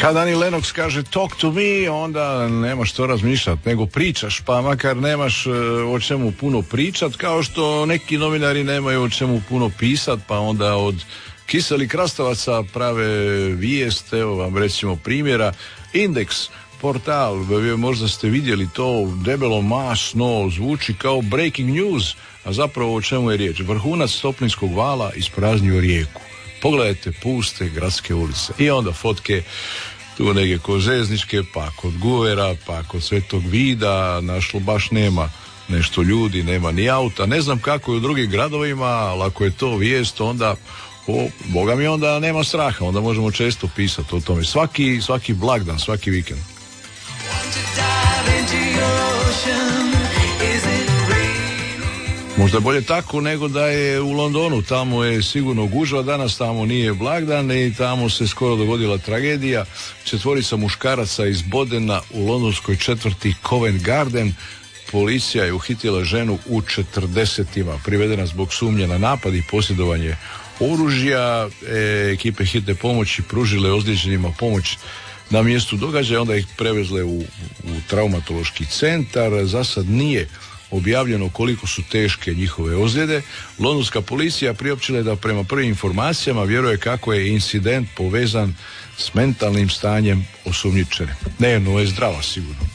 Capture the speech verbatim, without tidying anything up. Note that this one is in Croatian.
Kad Annie Lennox kaže talk to me, onda nemaš što razmišljati, nego pričaš, pa makar nemaš o čemu puno pričat, kao što neki novinari nemaju o čemu puno pisat, pa onda od kiselih krastavaca prave vijest. Evo vam recimo primjera. Indeks, portal, možda ste vidjeli to, debelo masno, zvuči kao breaking news, a zapravo o čemu je riječ? Vrhunac toplinskog vala ispraznio rijeku. Pogledajte puste gradske ulice i onda fotke tu negdje kod Željezničke, pa kod Guvera, pa kod Svetog Vida, našlo baš nema nešto ljudi, nema ni auta. Ne znam kako je u drugim gradovima, ali ako je to vijest, onda o, Boga mi, onda nema straha, onda možemo često pisati o tome. Svaki, svaki blagdan, svaki vikend. Možda bolje tako nego da je u Londonu, tamo je sigurno gužva, danas tamo nije blagdan i tamo se skoro dogodila tragedija. Četvorica muškaraca iz Bodena u londonskoj četvrti Covent Garden. Policija je uhitila ženu u četrdesetima, privedena zbog sumnje na napad i posjedovanje oružja. E, ekipe hitne pomoći pružile ozlijeđenima pomoć na mjestu događaja, onda ih prevezle u, u traumatološki centar. Za sad nije objavljeno koliko su teške njihove ozljede. Londonska policija priopćila je da prema prvim informacijama vjeruje kako je incident povezan s mentalnim stanjem osumnjičene. Ne, no je zdrava sigurno.